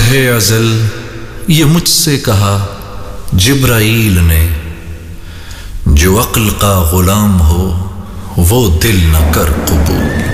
सुबह अज़ल ये मुझसे कहा जिब्राईल ने, जो अक्ल का गुलाम हो वो दिल न कर कबूल।